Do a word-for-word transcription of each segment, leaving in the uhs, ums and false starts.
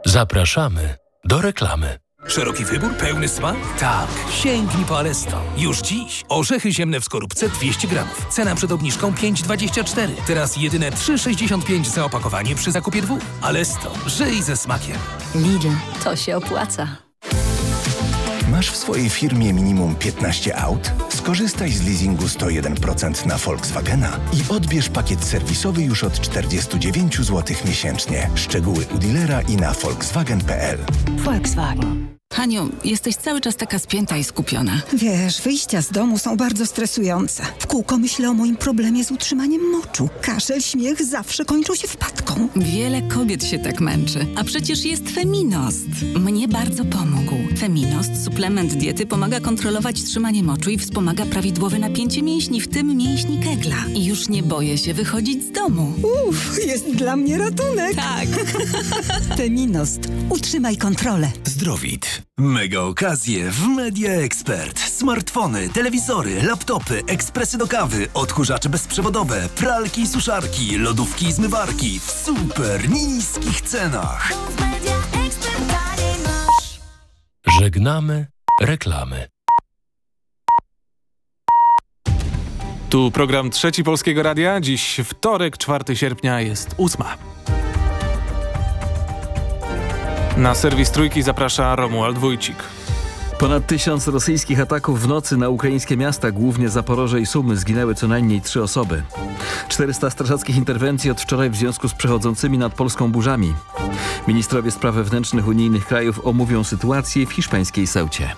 Zapraszamy do reklamy. Szeroki wybór, pełny smak? Tak, sięgnij po Alesto. Już dziś orzechy ziemne w skorupce dwieście gramów. Cena przed obniżką pięć dwadzieścia cztery. Teraz jedyne trzy sześćdziesiąt pięć za opakowanie przy zakupie dwóch. Alesto, żyj ze smakiem. Lidl, to się opłaca. Masz w swojej firmie minimum piętnaście aut? Skorzystaj z leasingu sto jeden procent na Volkswagena i odbierz pakiet serwisowy już od czterdzieści dziewięć złotych miesięcznie. Szczegóły u dealera i na volkswagen kropka p l. Volkswagen. Haniu, jesteś cały czas taka spięta i skupiona. Wiesz, wyjścia z domu są bardzo stresujące. W kółko myślę o moim problemie z utrzymaniem moczu. Kaszel, śmiech zawsze kończą się wpadką. Wiele kobiet się tak męczy. A przecież jest Feminost. Mnie bardzo pomógł. Feminost, suplement diety, pomaga kontrolować trzymanie moczu i wspomaga prawidłowe napięcie mięśni, w tym mięśni kegla. I już nie boję się wychodzić z domu. Uff, jest dla mnie ratunek. Tak. Feminost. Utrzymaj kontrolę. Zdrowit. Mega okazje w Media Expert. Smartfony, telewizory, laptopy, ekspresy do kawy, odkurzacze bezprzewodowe, pralki i suszarki, lodówki i zmywarki w super niskich cenach. Żegnamy reklamy. Tu program Trzeci Polskiego Radia. Dziś wtorek, czwartego sierpnia, jest ósma. Na serwis Trójki zaprasza Romuald Wójcik. Ponad tysiąc rosyjskich ataków w nocy na ukraińskie miasta, głównie Zaporoże i Sumy. Zginęły co najmniej trzy osoby. czterysta strażackich interwencji od wczoraj w związku z przechodzącymi nad Polską burzami. Ministrowie spraw wewnętrznych unijnych krajów omówią sytuację w hiszpańskiej Ceucie.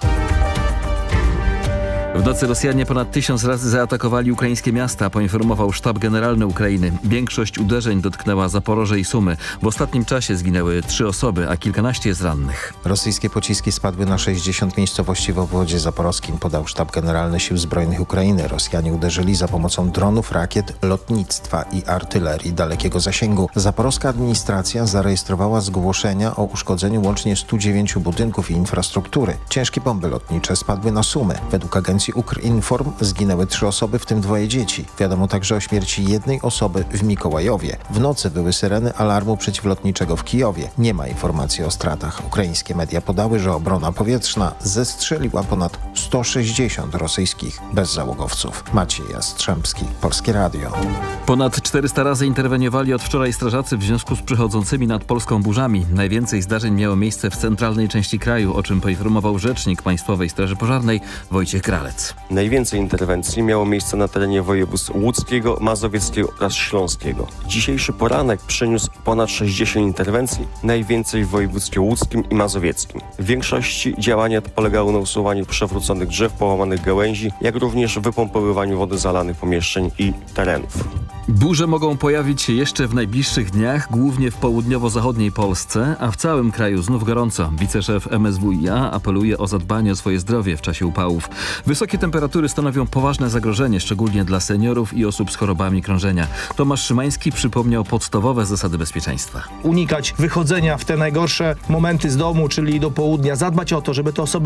W nocy Rosjanie ponad tysiąc razy zaatakowali ukraińskie miasta, poinformował Sztab Generalny Ukrainy. Większość uderzeń dotknęła Zaporoże i Sumy. W ostatnim czasie zginęły trzy osoby, a kilkanaście jest rannych. Rosyjskie pociski spadły na sześćdziesiąt miejscowości w obwodzie zaporowskim, podał Sztab Generalny Sił Zbrojnych Ukrainy. Rosjanie uderzyli za pomocą dronów, rakiet, lotnictwa i artylerii dalekiego zasięgu. Zaporowska administracja zarejestrowała zgłoszenia o uszkodzeniu łącznie stu dziewięciu budynków i infrastruktury. Ciężkie bomby lotnicze spadły na Sumy. Według agencji Ukrinform zginęły trzy osoby, w tym dwoje dzieci. Wiadomo także o śmierci jednej osoby w Mikołajowie. W nocy były syreny alarmu przeciwlotniczego w Kijowie. Nie ma informacji o stratach. Ukraińskie media podały, że obrona powietrzna zestrzeliła ponad sto sześćdziesiąt rosyjskich bezzałogowców. Maciej Jastrzębski, Polskie Radio. Ponad czterysta razy interweniowali od wczoraj strażacy w związku z przechodzącymi nad Polską burzami. Najwięcej zdarzeń miało miejsce w centralnej części kraju, o czym poinformował rzecznik Państwowej Straży Pożarnej Wojciech Kralec. Najwięcej interwencji miało miejsce na terenie województw łódzkiego, mazowieckiego oraz śląskiego. Dzisiejszy poranek przyniósł ponad sześćdziesiąt interwencji, najwięcej w województwie łódzkim i mazowieckim. W większości działania polegały na usuwaniu przewróconych drzew, połamanych gałęzi, jak również wypompowywaniu wody zalanych pomieszczeń i terenów. Burze mogą pojawić się jeszcze w najbliższych dniach, głównie w południowo-zachodniej Polsce, a w całym kraju znów gorąco. Wiceszef M S W i A apeluje o zadbanie o swoje zdrowie w czasie upałów. Wysokie temperatury stanowią poważne zagrożenie, szczególnie dla seniorów i osób z chorobami krążenia. Tomasz Szymański przypomniał podstawowe zasady bezpieczeństwa. Unikać wychodzenia w te najgorsze momenty z domu, czyli do południa. Zadbać o to, żeby te osoby